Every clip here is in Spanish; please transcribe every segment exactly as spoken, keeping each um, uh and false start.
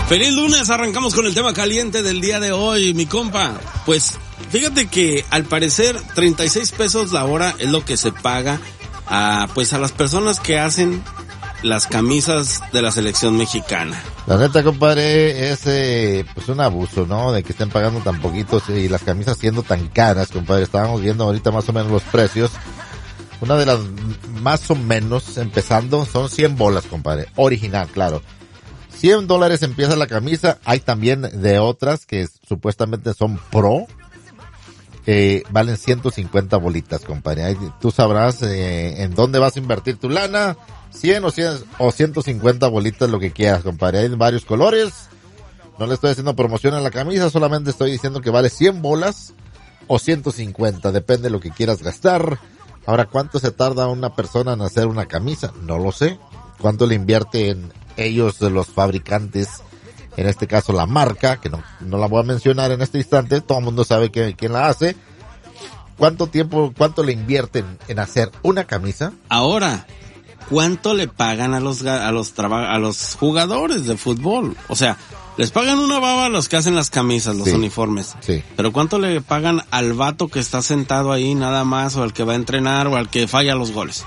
Feliz lunes, arrancamos con el tema caliente del día de hoy, mi compa. Pues fíjate que al parecer treinta y seis pesos la hora es lo que se paga a pues a las personas que hacen las camisas de la selección mexicana. La neta, compadre, es eh, pues un abuso, ¿no? De que estén pagando tan poquitos y las camisas siendo tan caras, compadre. Estábamos viendo ahorita más o menos los precios. Una de las más o menos empezando son cien bolas, compadre. Original, claro. cien dólares empieza la camisa. Hay también de otras que supuestamente son pro. Eh, valen ciento cincuenta bolitas, compadre. Ahí tú sabrás eh, en dónde vas a invertir tu lana. cien o cien o ciento cincuenta bolitas, lo que quieras, compadre. Hay varios colores. No le estoy haciendo promoción a la camisa, solamente estoy diciendo que vale cien bolas o ciento cincuenta. Depende de lo que quieras gastar. Ahora, ¿cuánto se tarda una persona en hacer una camisa? No lo sé. ¿Cuánto le invierte en ellos, los fabricantes? En este caso, la marca, que no, no la voy a mencionar en este instante. Todo el mundo sabe que, quién la hace. ¿Cuánto tiempo, cuánto le invierten en hacer una camisa? Ahora, ¿cuánto le pagan a los a los traba, a los jugadores de fútbol? O sea, les pagan una baba a los que hacen las camisas, los sí, uniformes. Sí. Pero ¿cuánto le pagan al vato que está sentado ahí nada más, o al que va a entrenar, o al que falla los goles?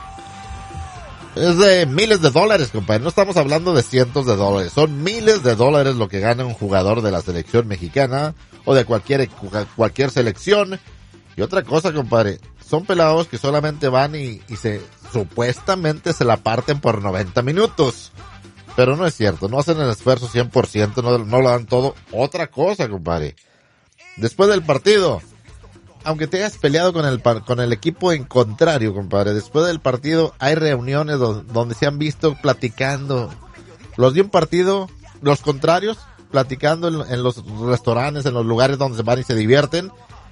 Es de miles de dólares, compadre. No estamos hablando de cientos de dólares. Son miles de dólares lo que gana un jugador de la selección mexicana o de cualquier cualquier selección. Y otra cosa, compadre, son pelados que solamente van y, y se supuestamente se la parten por noventa minutos. Pero no es cierto, no hacen el esfuerzo cien por ciento, no, no lo dan todo. Otra cosa, compadre. Después del partido, aunque te hayas peleado con el con el equipo en contrario, compadre, después del partido hay reuniones do, donde se han visto platicando. Los de un partido, los contrarios, platicando en, en los restaurantes, en los lugares donde se van y se divierten.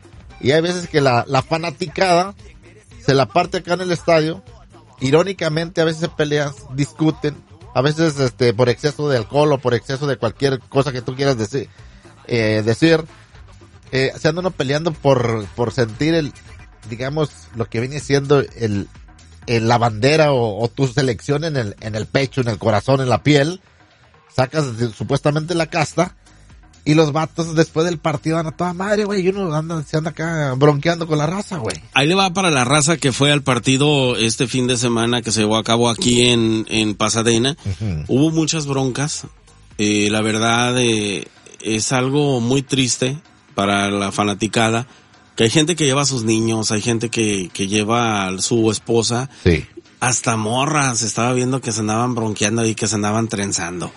Y hay veces que la, la fanaticada se la parte acá en el estadio. Irónicamente, a veces se pelean, discuten. A veces este por exceso de alcohol o por exceso de cualquier cosa que tú quieras decir. Eh, decir eh, se andan peleando por por sentir el, digamos, lo que viene siendo el, el la bandera o, o tu selección en el en el pecho, en el corazón, en la piel. Sacas de, supuestamente la casta. Y los vatos después del partido van a toda madre, güey. Y uno anda, se anda acá bronqueando con la raza, güey. Ahí le va para la raza que fue al partido este fin de semana que se llevó a cabo aquí en, en Pasadena. Uh-huh. Hubo muchas broncas. Eh, la verdad, eh, es algo muy triste para la fanaticada. Que hay gente que lleva a sus niños, hay gente que, que lleva a su esposa. Sí. Hasta morras, estaba viendo que se andaban bronqueando y que se andaban trenzando.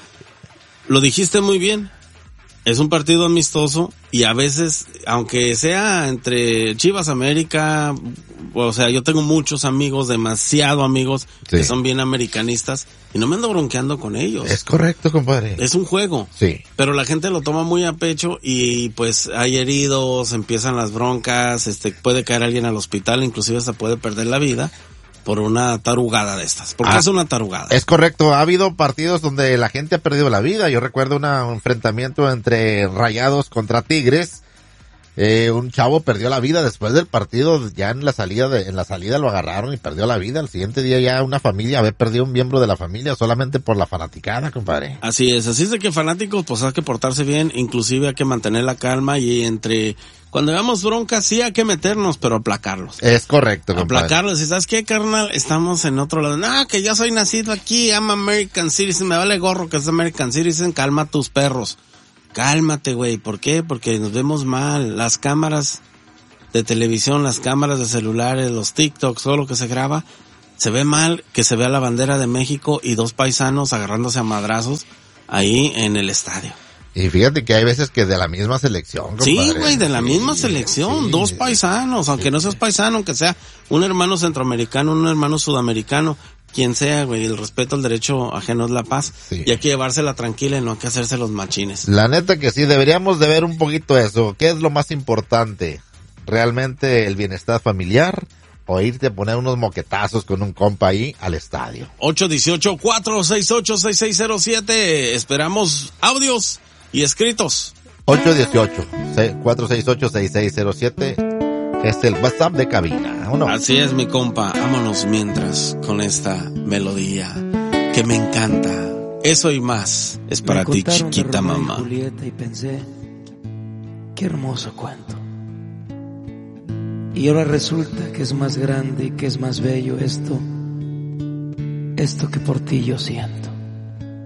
Lo dijiste muy bien. Es un partido amistoso y a veces, aunque sea entre Chivas América, o sea, yo tengo muchos amigos, demasiado amigos, sí, que son bien americanistas y no me ando bronqueando con ellos. Es correcto, compadre. Es un juego. Sí. Pero la gente lo toma muy a pecho y pues hay heridos, empiezan las broncas, este, puede caer alguien al hospital, inclusive se puede perder la vida por una tarugada de estas. Porque ah, es una tarugada. Es correcto. Ha habido partidos donde la gente ha perdido la vida. Yo recuerdo una, un enfrentamiento entre Rayados contra Tigres. Eh, un chavo perdió la vida después del partido. Ya en la salida de, en la salida lo agarraron y perdió la vida. Al siguiente día ya una familia había perdido un miembro de la familia solamente por la fanaticada, compadre. Así es. Así es de que fanáticos, pues hay que portarse bien. Inclusive hay que mantener la calma y entre... Cuando veamos broncas, sí hay que meternos, pero aplacarlos. Es correcto, compadre. Aplacarlos. ¿Y sabes qué, carnal? Estamos en otro lado. No, que yo soy nacido aquí, I'm American Citizen, me vale gorro que es American Citizen, calma tus perros. Cálmate, güey. ¿Por qué? Porque nos vemos mal. Las cámaras de televisión, las cámaras de celulares, los TikToks, todo lo que se graba, se ve mal que se vea la bandera de México y dos paisanos agarrándose a madrazos ahí en el estadio. Y fíjate que hay veces que de la misma selección, compadre. Sí, güey, de la sí, misma selección, sí, dos paisanos, aunque sí, no seas paisano, aunque sea un hermano centroamericano, un hermano sudamericano, quien sea, güey, el respeto al derecho ajeno es la paz, sí, y hay que llevársela tranquila y no hay que hacerse los machines. La neta que sí, deberíamos de ver un poquito eso. ¿Qué es lo más importante? ¿Realmente el bienestar familiar? O irte a poner unos moquetazos con un compa ahí al estadio. ocho uno ocho, cuatro seis ocho, seis seis cero siete, esperamos audios y escritos. ocho uno ocho, cuatro seis ocho, seis seis cero siete es el WhatsApp de cabina, ¿o no? Así es, mi compa. Vámonos mientras con esta melodía que me encanta. Eso y más es para ti, chiquita mamá. Y Julieta, y pensé, qué hermoso cuento. Y ahora resulta que es más grande y que es más bello esto, esto que por ti yo siento.